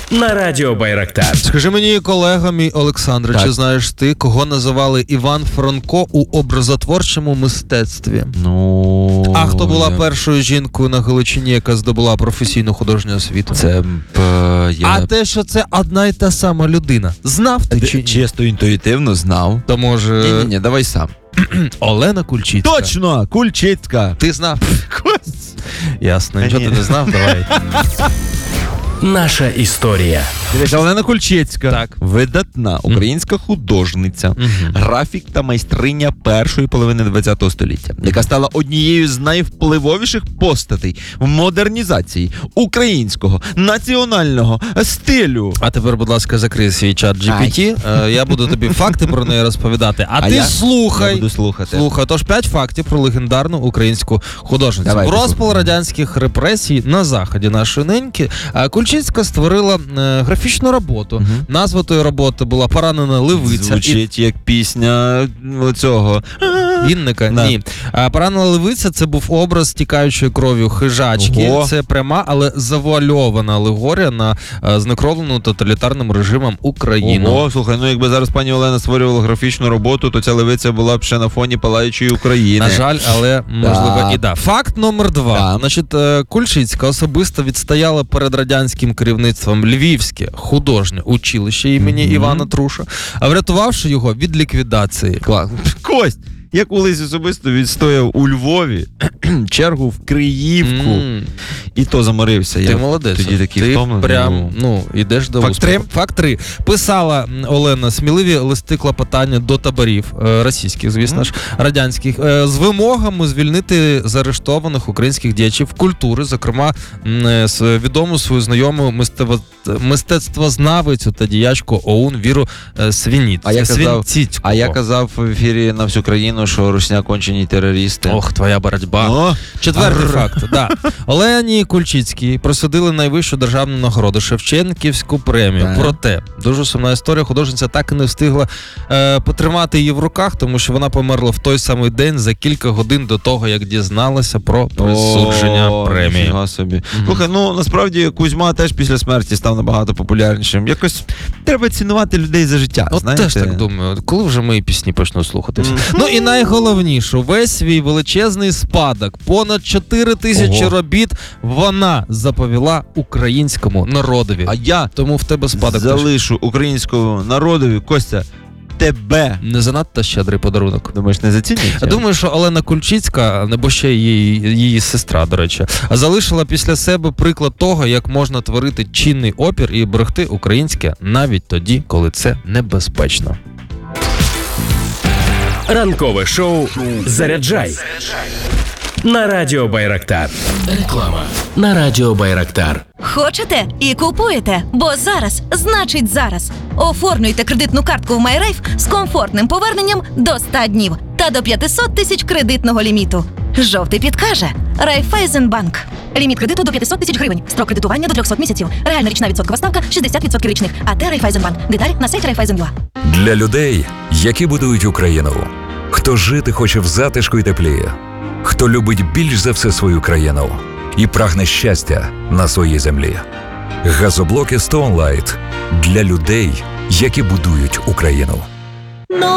на Радіо Байрактар. Скажи мені, колега мій Олександр, чи знаєш ти, кого називали Іван Франко у образотворчому мистецтві? Ну... А хто була першою жінкою на Галичині, яка здобула професійну художню освіту? Це... А те, що це одна й та сама людина. Знав ти чи ні? Чисто інтуїтивно знав. То може... Ні, давай сам. Олена Кульчицька. Точно! Кульчицька! Ти знав? Ясно, нічого ти не знав, давай. Наша історія. Дивись, Олена Кульчицька. Так. Видатна українська художниця, графік та майстриня першої половини ХХ століття, яка стала однією з найвпливовіших постатей в модернізації українського національного стилю. А тепер, будь ласка, закрий свій чат GPT. Я буду тобі факти про неї розповідати, а ти слухай. Я буду слухати. Слухай, тож 5 фактів про легендарну українську художницю. Давай, в розпал радянських репресій на заході нашої неньки Кульчицька створила графічну роботу. Назва тої роботи була «Поранена левиця». Звучить як пісня оцього. Вінника? Да. Ні. «Поранена левиця» — це був образ тікаючої кров'ю хижачки. Ого. Це пряма, але завуальована алегорія на знекровлену тоталітарним режимом Україну. Ого, слухай, ну якби зараз пані Олена створювала графічну роботу, то ця левиця була б ще на фоні палаючої України. На жаль, але можливо і да. Факт номер 2. Да. Значить, Кульчицька особисто відстояла перед радянським керівництвом Львівське художнє училище імені Івана Труша, врятувавши його від ліквідації. Клас. Кость, я колись особисто відстояв у Львові чергу в Криївку. І то заморився. Ти я молодець. Тоді такий ти втомлений. прям, ідеш до Факт успіху. 3. Факт 3. Писала Олена сміливі листи клопотання до таборів, російських, звісно ж, радянських, з вимогами звільнити заарештованих українських діячів культури, зокрема, відому свою знайому мистецтвознавицю та діячку ОУН Віру Свінціцьку. А я казав в ефірі на всю країну, що русня кончені терористи. Ох, твоя боротьба. О! Четвертий факт. Да. Олені Кульчицькій присудили найвищу державну нагороду Шевченківську премію. Так. Проте, дуже сумна історія, художниця так і не встигла потримати її в руках, тому що вона померла в той самий день за кілька годин до того, як дізналася про присудження премії. Ніфіга собі. Слухай, насправді Кузьма теж після смерті став набагато популярнішим. Якось треба цінувати людей за життя, знаєте? Теж так думаю. Коли вже мої пісні почнуть слухатися? Ну і найголовніше, весь свій величезний спадок, понад 4 тисячі робіт, вона заповіла українському народові. А я тому в тебе спадок залишу українському народові, Костя, тебе. Не занадто щедрий подарунок. Думаєш, не зацінюють? Я думаю, що Олена Кульчицька, або ще її сестра, до речі, залишила після себе приклад того, як можна творити чинний опір і берегти українське навіть тоді, коли це небезпечно. Ранкове шоу «Заряджай» на Радіо Байрактар. Реклама на Радіо Байрактар. Хочете і купуєте, бо зараз значить зараз. Оформлюйте кредитну картку в MyRafe з комфортним поверненням до 100 днів та до 500 тисяч кредитного ліміту. Жовтий підкаже Райфайзенбанк. Ліміт кредиту до 500 тисяч гривень. Строк кредитування до 300 місяців. Реальна річна відсоткова ставка 60% річних. АТ Райфайзенбанк. Деталі на сайті Райфайзен.ua. Для людей, які будують Україну. Хто жити хоче в затишку й теплі. Хто любить більш за все свою країну і прагне щастя на своїй землі. Газоблоки Stone Light для людей, які будують Україну.